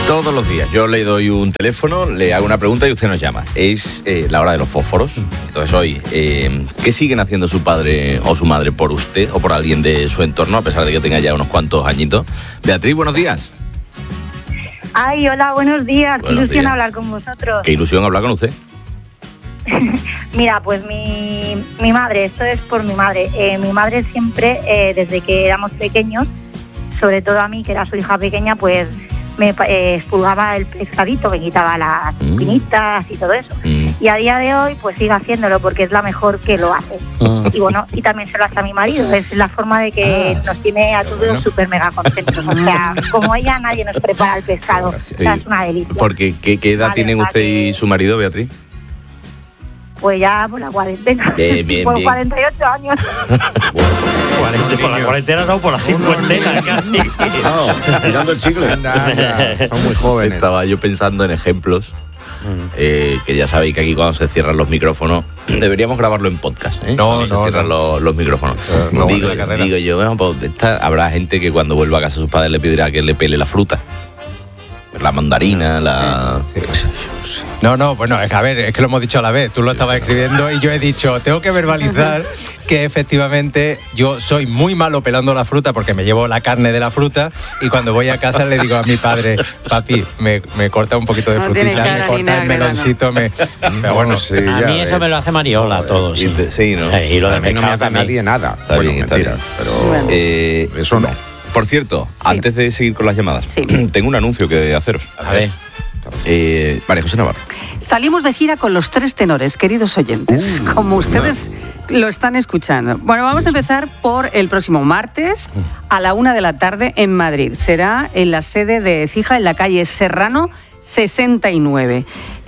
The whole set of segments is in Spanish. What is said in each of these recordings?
Todos los días yo le doy un teléfono, le hago una pregunta y usted nos llama. Es la hora de los fósforos. Entonces hoy, ¿qué siguen haciendo su padre o su madre por usted o por alguien de su entorno, a pesar de que tenga ya unos cuantos añitos? Beatriz, buenos días. Ay, hola, buenos días. Buenos Qué ilusión días. hablar con vosotros. Qué ilusión hablar con usted. Mira, pues mi madre, esto es por mi madre. Mi madre siempre, desde que éramos pequeños, sobre todo a mí, que era su hija pequeña, pues me expulgaba el pescadito, me quitaba las espinitas y todo eso. Y a día de hoy, pues sigue haciéndolo porque es la mejor que lo hace. Y bueno, y también se lo hace a mi marido. Es la forma de que nos tiene a todos súper mega contentos. O sea, como ella, nadie nos prepara el pescado. O sea, es una delicia. Porque, ¿qué edad tienen usted y su marido, Beatriz? Pues ya por la cuarentena. Bien, por bien. 48 años. Por la cuarentena no, por la cincuentena casi. Tirando el chicle. Anda. Son muy jóvenes. Estaba yo pensando en ejemplos. Que ya sabéis que aquí cuando se cierran los micrófonos deberíamos grabarlo en podcast, ¿eh? No, Cuando se cierran los micrófonos. No, digo la carrera. yo, bueno, pues habrá gente que cuando vuelva a casa sus padres le pedirá que le pele la fruta, la mandarina, la... Sí. No, bueno, es que lo hemos dicho a la vez. Tú lo estabas escribiendo y yo he dicho, tengo que verbalizar que efectivamente yo soy muy malo pelando la fruta porque me llevo la carne de la fruta y cuando voy a casa le digo a mi padre, papi, me corta un poquito de No frutita, tiene cara me ni corta nada, el meloncito, pero bueno, A mí eso me lo hace Mariola todo. Sí, Sí, ¿no? Y lo de a mí no me pescado hace también. nadie nada. Está Bueno, bien, está mentira, bien. pero Bueno. eso no. Por cierto, antes de seguir con las llamadas, Sí. tengo un anuncio que haceros. A ver. María José Navarro. Salimos de gira con los 3 tenores, queridos oyentes, como ustedes lo están escuchando. Bueno, vamos a empezar por el próximo martes a la 1 de la tarde en Madrid. Será en la sede de Écija, en la calle Serrano 69.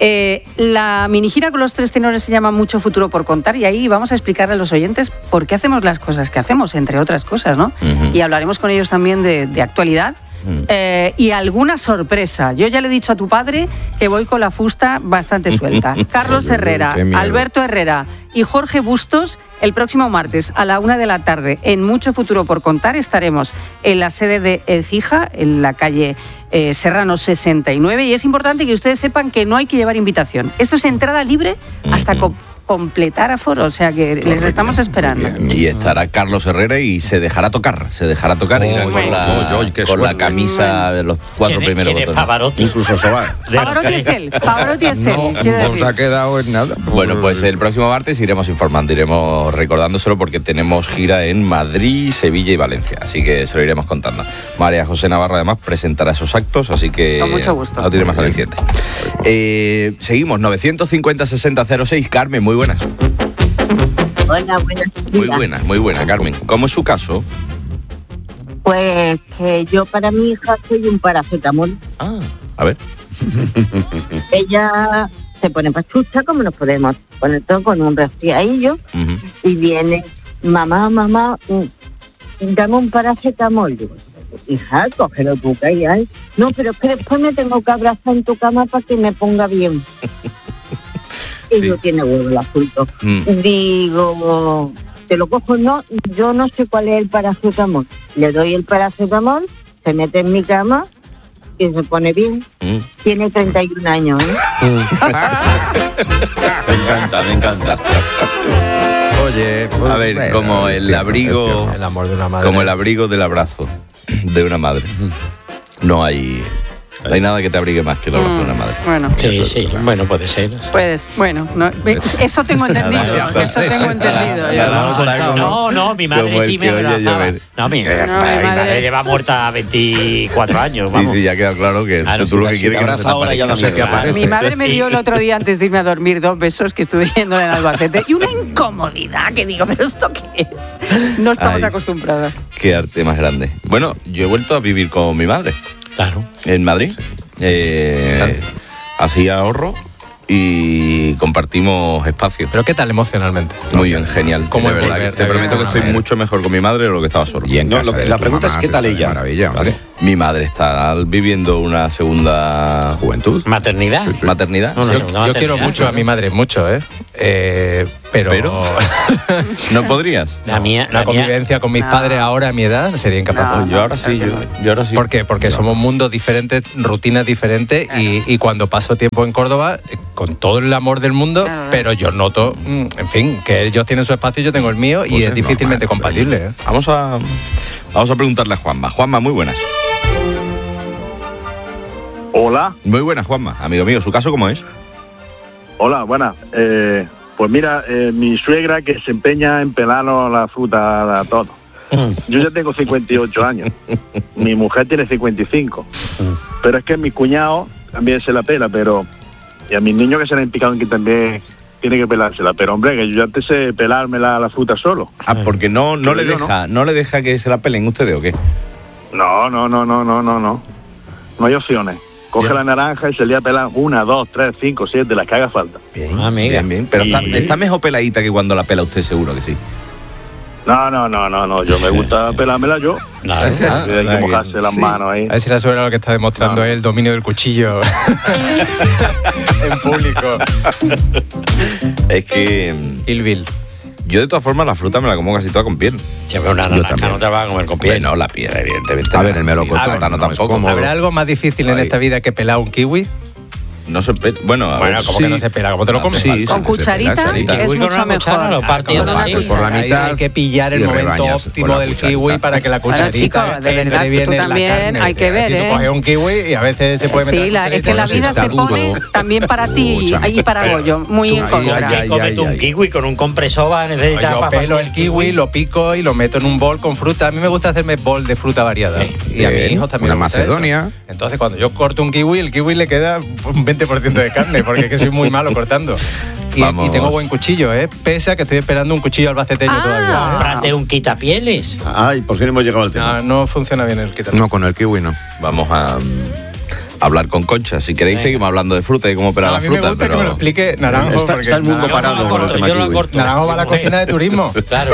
La mini gira con los 3 tenores se llama Mucho Futuro por Contar y ahí vamos a explicarle a los oyentes por qué hacemos las cosas que hacemos, entre otras cosas, ¿no? Y hablaremos con ellos también de actualidad. Y alguna sorpresa. Yo ya le he dicho a tu padre que voy con la fusta bastante suelta. Carlos Herrera, Qué miedo. Alberto Herrera y Jorge Bustos, el próximo martes a la 1 de la tarde en Mucho Futuro por Contar estaremos en la sede de Écija, en la calle Serrano 69, y es importante que ustedes sepan que no hay que llevar invitación. Esto es entrada libre hasta completar aforo, o sea que les estamos esperando. Y estará Carlos Herrera y se dejará tocar. Irá con la camisa de los 4 primeros ¿Quién es botones. Pavarotti? Incluso se va. Pavarotti es él, Pavarotti es él. quiero No se decir. ha quedado en nada. Bueno, pues el próximo martes iremos informando, iremos recordándoselo porque tenemos gira en Madrid, Sevilla y Valencia, así que se lo iremos contando. María José Navarro además presentará esos actos, así que Con mucho gusto. no tiene más aliciente. Seguimos, 950-60-06. Carmen, muy buenas. Hola, buenas. Muy buena, Carmen. ¿Cómo es su caso? Pues que yo para mi hija soy un paracetamol. A ver. Ella se pone pachucha, como nos podemos poner todo con un resfriadillo, y viene, mamá, dame un paracetamol. Digo, hija, cógelo tú, que ahí hay. No, pero es que después me tengo que abrazar en tu cama para que me ponga bien. Y no tiene huevo el asunto. Digo, te lo cojo, no, yo no sé cuál es el paracetamol. Le doy el paracetamol, se mete en mi cama y se pone bien. Tiene 31 años, ¿eh? Me encanta. Oye, A ver, como el abrigo, el amor de una madre. como el abrigo del abrazo de una madre. No hay nada que te abrigue más que el abrazo de una madre. Bueno, Sí, bueno, puede ser. pues bueno, eso tengo entendido. Eso tengo entendido. No, mi madre Como el sí me que oye abrazaba. llover. No, mi mi madre madre lleva muerta 24 años, vamos. Sí, ya queda claro que Claro, tú lo que si quieres te es que no se te abraza ahora ya no aparezca. sé qué aparece. Mi madre me dio el otro día antes de irme a dormir 2 besos que estuve yendo en Albacete y una incomodidad que digo, ¿pero esto qué es? No estamos Ay. acostumbradas. Qué arte más grande. Bueno, yo he vuelto a vivir con mi madre Claro. en Madrid. Así ahorro y compartimos espacio. Pero ¿qué tal emocionalmente? Muy bien, genial. ¿Cómo de es verdad, volver? te prometo que estoy mucho mejor con mi madre de lo que estaba solo. Y en No, casa de la tu pregunta mamá es ¿qué tal se está de ella? maravilla, ¿Vale? hombre. Mi madre está viviendo una segunda juventud. ¿Maternidad? ¿Maternidad? Una Sí. segunda Yo maternidad, quiero mucho a mi madre, mucho, pero ¿No podrías? La mía, la convivencia con mis padres ahora a mi edad sería incapaz. No. Yo ahora sí, yo ahora sí. ¿Por qué? Porque somos mundos diferentes, rutinas diferentes y cuando paso tiempo en Córdoba, con todo el amor del mundo, Claro. pero yo noto, en fin, que ellos tienen su espacio y yo tengo el mío y Pues es es difícilmente normal, compatible. ¿eh? Vamos a preguntarle a Juanma. Juanma, muy buenas. Hola, Muy buenas, Juanma. Amigo mío, ¿su caso cómo es? hola, buenas. Pues mira, mi suegra que se empeña en pelarnos la fruta a todo. Yo ya tengo 58 años. Mi mujer tiene 55. Pero es que mi cuñado también se la pela, pero... Y a mis niños que se le han picado que también tiene que pelársela. Pero hombre, que yo ya antes sé pelarme la fruta solo. Ah, porque no Pero le yo deja, no le deja que se la pelen ustedes o qué. No. No hay opciones. Coge Ya. la naranja y se le a pelar 1, 2, 3, 5, 7, las que haga falta. Bien, Amiga. bien. Pero Y- está mejor peladita que cuando la pela usted, seguro que sí. No. Yo me gusta pelármela yo. Claro. Y hay que mojarse las manos ahí. A ver si la suegra lo que está demostrando No. es el dominio del cuchillo en público. Es que Kill Bill. yo de todas formas la fruta me la como casi toda con piel. Siempre una naranja también. no te la vas a comer con piel. Bueno, la piel, evidentemente. A ver, el melocotón Sí, plátano no es tampoco. cómodo. ¿Habrá algo más difícil en Ahí. esta vida que pelar un kiwi? No se bueno, a ver, Como sí. que no se pela, ¿cómo te lo comes? Sí, Con sí, cucharita se pela, es Kiwi con mucho una cuchara, mejor. lo partido Con una así. cuchara. Por la mitad Hay que pillar el y momento rebañas óptimo con la del cucharita. kiwi para que la cucharita chico, de entre verdad, bien tú en la también carne. hay que ver, Aquí tú ¿eh? coges un kiwi y a veces se puede meter Sí, la es que cucharita, la no sé, vida está se duro. pone también para ti Escúchame. y para Goyo, muy en Ay, contra. ay, Aquí cómete un kiwi con un compresor va a necesitar Yo pelo el kiwi, lo pico y lo meto en un bol con fruta. A mí me gusta hacerme bol de fruta variada. Y a mis Bien. hijos también. Una les gusta macedonia. eso. Entonces, cuando yo corto un kiwi, el kiwi le queda un 20% de carne, porque es que soy muy malo cortando. Y Vamos. tengo buen cuchillo, ¿eh? Pese a que estoy esperando un cuchillo albaceteño Ah. todavía. ¿eh? Cómprate un quitapieles. Ay, por fin hemos llegado al tema. No funciona bien el quitar. No, con el kiwi no. vamos a hablar con Concha. Si queréis seguimos hablando de fruta y cómo pelar a la mí me fruta, gusta pero que me lo explique Naranjo. Está- porque está el mundo Yo parado no lo con el corto, tema yo no lo kiwi. corto. Naranjo va a la cocina de turismo. Claro.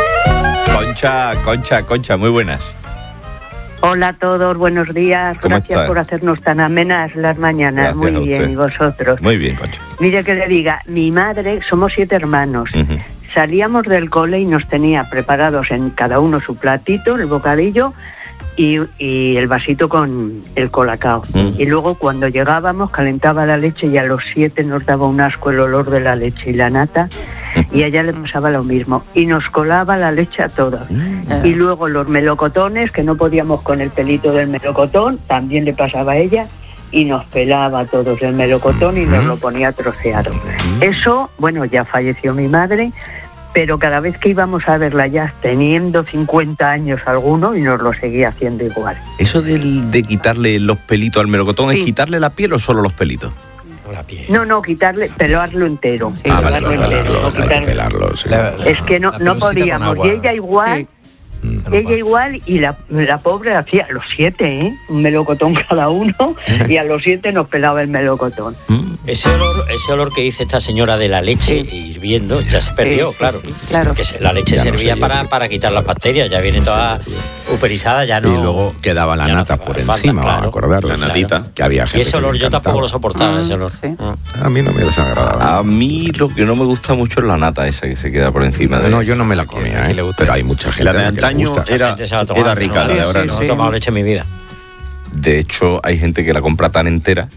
Concha, muy buenas. Hola a todos, buenos días. ¿Cómo Gracias está? por hacernos tan amenas las mañanas. Gracias a Muy bien, usted. ¿y vosotros? Muy bien, Concha. Mire que le diga, mi madre, somos 7 hermanos. Ujú. Salíamos del cole y nos tenía preparados en cada uno su platito, el bocadillo y el vasito con el colacao. Mm. Y luego cuando llegábamos calentaba la leche y a los 7 nos daba un asco el olor de la leche y la nata. Y a ella le pasaba lo mismo. Y nos colaba la leche a todos. Y luego los melocotones, que no podíamos con el pelito del melocotón, también le pasaba a ella. Y nos pelaba a todos el melocotón y nos lo ponía troceado. Eso, bueno, ya falleció mi madre, pero cada vez que íbamos a verla ya teniendo 50 años alguno y nos lo seguía haciendo igual. Eso de quitarle los pelitos al melocotón, Sí. ¿es quitarle la piel o solo los pelitos? Con la piel. No, quitarle, pelarlo entero. Sí, pelarlo vale, entero, no Hay que quitarle. pelarlo, sí. Es que no La pelusita con podíamos. agua. Y ella igual, Sí. ella igual, y la pobre hacía los 7, ¿eh? Un melocotón cada uno, y a los 7 nos pelaba el melocotón. Ese olor que dice esta señora de la leche hirviendo ya se perdió, sí, claro. sí, claro. Porque la leche Ya no servía se para quitar las bacterias, ya viene toda uperizada, ya no. Y luego quedaba la ya no nata hace por falta, encima, claro. acordaros. La natita. Que había gente Y ese que le olor yo tampoco lo encantaba. soportaba, ese olor. Sí. A mí no me desagradaba. A mí lo que no me gusta mucho es la nata esa que se queda por encima de... No, yo no me la comía, Aquí ¿eh? le gusta Pero eso. hay mucha gente La de a la que le antaño gusta. era, gente se la tomaba, era rica, no, la de ahora sí, no. No he tomado leche en mi vida. De hecho, hay gente que la compra tan entera.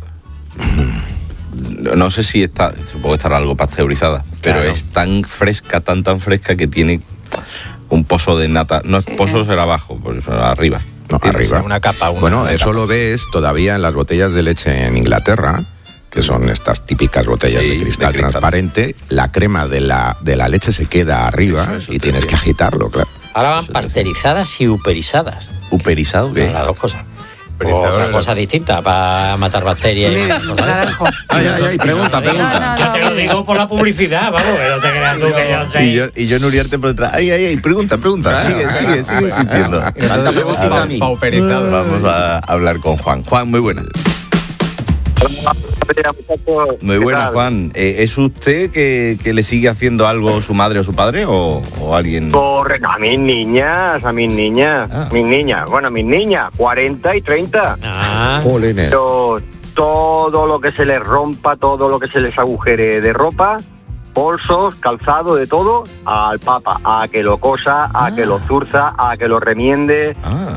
No sé si está, supongo que estará algo pasteurizada, pero Claro. es tan fresca, tan fresca que tiene un pozo de nata. No es pozo, será abajo, pues arriba. No, Tiene arriba. Una capa. Bueno, una eso capa. lo ves todavía en las botellas de leche en Inglaterra, que son estas típicas botellas Sí, de cristal de cristal. transparente. La crema de la leche se queda arriba Eso y te tienes decía. que agitarlo, claro. Ahora van pasteurizadas y uperizadas. ¿Uperizado qué? Las dos cosas. Uperizado, Otra ¿no? cosa distinta para matar bacterias. Muy y bien, cosas de esas. Naranjo. Ay, pregunta. No, Yo te lo digo por la publicidad, vamos, que no te creas tú que yo sé. Y yo Nuriarte por detrás. Ay, pregunta. Sigue insistiendo. Tanta preguntita a mí. Pauperizado. Vamos a hablar con Juan. Juan, muy buena. Muy buenas, Juan. ¿Es usted que le sigue haciendo algo su madre o su padre o alguien? Correcto, a mis niñas, mis niñas, 40 y 30. Pero todo lo que se les rompa, todo lo que se les agujere de ropa, bolsos, calzado, de todo, al papa, a que lo cosa, a que lo zurza, a que lo remiende,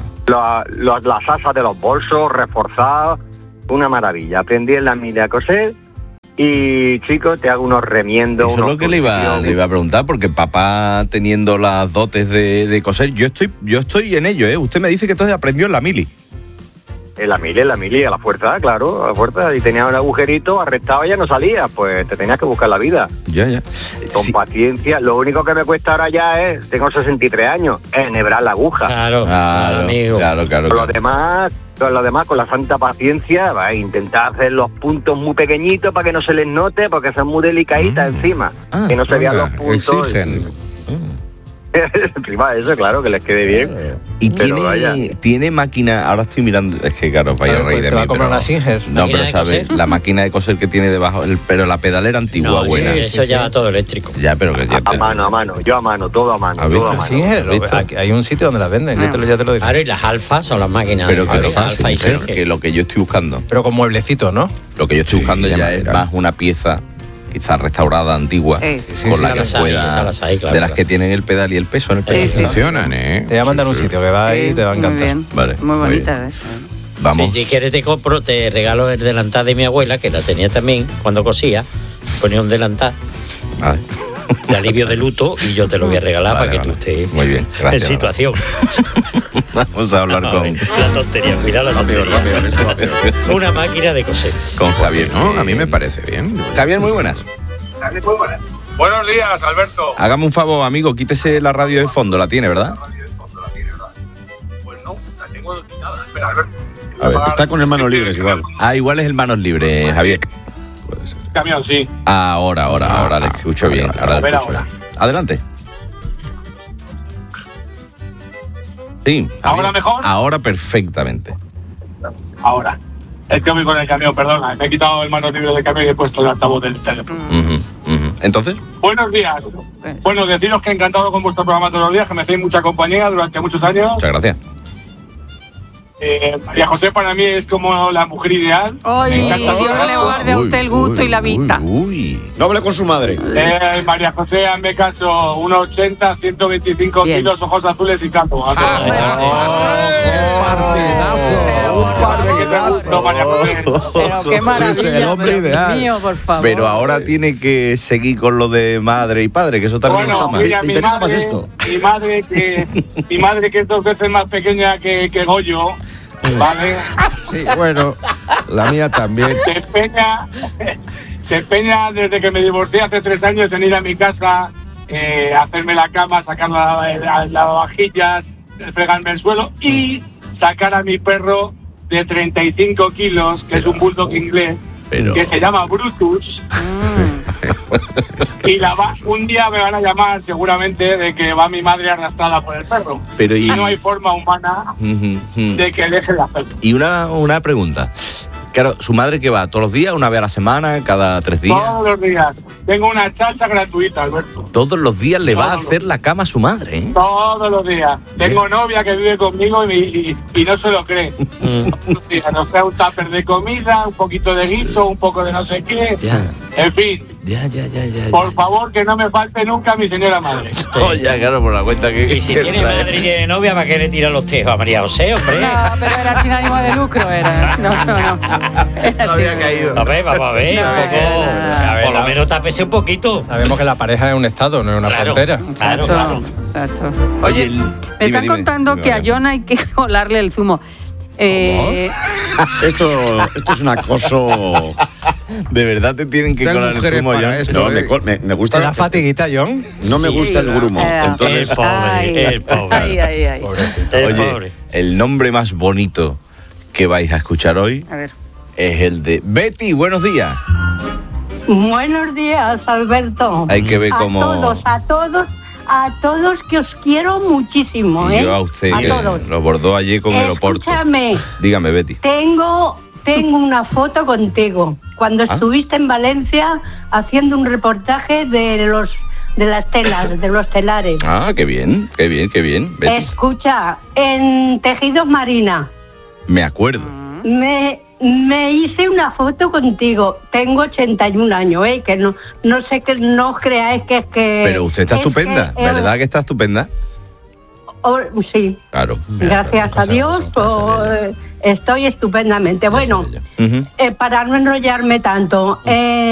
las asas de los bolsos, reforzados, una maravilla. Aprendí en la mili a coser y, chicos, te hago unos remiendos. Eso es lo que le iba a preguntar, porque papá teniendo las dotes de coser, yo estoy en ello, ¿eh? Usted me dice que entonces aprendió en la mili. En la mili, a la fuerza, claro, a la fuerza. Y tenía un agujerito, arrestado, ya no salía, pues te tenías que buscar la vida. Ya. Con paciencia. Lo único que me cuesta ahora ya es, tengo 63 años, enhebrar la aguja. Claro, amigo. Claro. Con lo demás, con la santa paciencia, va a intentar hacer los puntos muy pequeñitos para que no se les note, porque son muy delicaditas encima. Que no se vean los puntos. Exigen. Encima de eso, claro, que les quede bien. Y tiene máquina, ahora estoy mirando, es que claro, vaya a reír de mí. Va a comprar una Singer. No, pero sabes, la máquina de coser que tiene debajo, pero la pedalera antigua, No, buena. Eso ya va todo eléctrico. Ya, pero que ya a mano, yo a mano, todo a mano. ¿Has visto? Singer, hay un sitio donde las venden, ya te lo diré. Claro, y las alfas son las máquinas. Pero que alfa y Singer. que lo que yo estoy buscando. Pero con mueblecitos, ¿no? Lo que yo estoy buscando ya es más una pieza quizás restaurada, antigua, con la que pueda, de las que tienen el pedal y el peso en el pedal. Funcionan, ¿eh? Te voy a mandar un sitio que va ahí y te va a encantar. Muy bien. Vale, muy bonita eso. Vamos. Si quieres te regalo el delantal de mi abuela, que la tenía también cuando cosía. Ponía un delantal de alivio de luto y yo te lo voy a regalar para que tú estés muy bien, gracias, en situación. Vamos a hablar con... La tontería, mira la tontería. Una máquina de coser. Con Javier. No, a mí me parece bien. Javier, muy buenas. Buenos días, Alberto. Hágame un favor, amigo, quítese la radio de fondo, la tiene, ¿verdad? Pues no, la tengo quitada. Espera, Alberto. A ver, está con el manos libres igual. Igual es el manos libres, Javier. Puede ser. Camión, sí. Ahora le escucho bien. Ahora le escucho bien. Adelante. Sí. ¿Ahora mejor? Ahora perfectamente. Ahora. Es que voy con el camión, perdona. Me he quitado el manos libres del camión y he puesto el altavoz del teléfono. ¿Entonces? Buenos días. Bueno, deciros que he encantado con vuestro programa todos los días, que me hacéis mucha compañía durante muchos años. Muchas gracias. María José para mí es como la mujer ideal. Ay, Dios le guarde a usted el gusto y la vista. No hable con su madre. María José, hazme caso, 1,80, 125 Bien. kilos, ojos azules y calvo. Un partidazo. María José. Pero qué maravilla. el hombre Dios ideal. mío, por favor. Pero ahora tiene que seguir con lo de madre y padre, que eso también Bueno, es mira, mi ¿Interesabas madre, esto? mi madre que es 2 veces más pequeña que Goyo, ¿vale? Sí, bueno, la mía también. Se empeña desde que me divorcié hace 3 años en ir a mi casa, hacerme la cama, sacar las lavavajillas, fregarme el suelo y sacar a mi perro de 35 kilos, que es un bulldog inglés, que se llama Brutus. Y un día me van a llamar seguramente de que va mi madre arrastrada por el perro. Pero y no hay forma humana de que deje de hacerlo. Y una pregunta. Claro, ¿su madre que va? ¿Todos los días? ¿Una vez a la semana? ¿Cada 3 días? Todos los días. Tengo una chacha gratuita, Alberto. Todos los días le va a hacer la cama a su madre, ¿eh? Todos los días. Tengo novia que vive conmigo y no se lo cree. Todos los días. Nos trae un tupper de comida, un poquito de guiso, un poco de no sé qué. Ya. En fin. Ya. Por favor, que no me falte nunca mi señora madre. Oh, ya, claro, por la cuenta que... Y si tiene madre y tiene novia, ¿para qué le tira los tejos a María José, hombre? No, pero era sin ánimo de lucro, era. No. No había caído. A ver, vamos a ver, un poco. A ver, por lo menos tápese un poquito. Sabemos que la pareja es un estado, no es una frontera. Claro. Exacto. Oye, me están contando que a John hay que colarle el zumo. Esto es un acoso. De verdad te tienen que colar el zumo, John. No, me gusta. ¿Te da fatiguita, John? No me gusta el grumo. Entonces, El pobre. Ay. Oye, el nombre más bonito que vais a escuchar hoy es el de Betty. Buenos días. Buenos días, Alberto. Hay que ver cómo... A todos que os quiero muchísimo, Y yo a usted, a que todos. lo bordó ayer con el Oporto. Escúchame. Dígame, Betty. Tengo tengo una foto contigo cuando estuviste en Valencia haciendo un reportaje de las telas, de los telares. Ah, qué bien, qué bien, qué bien. Betty. Escucha, en Tejidos Marina. Me acuerdo. Me hice una foto contigo. Tengo 81 años, que no sé, que no os creáis que es que... Pero usted está estupenda, ¿verdad que está estupenda? Sí. Claro. Gracias a Dios, estoy estupendamente. Bueno, para no enrollarme tanto,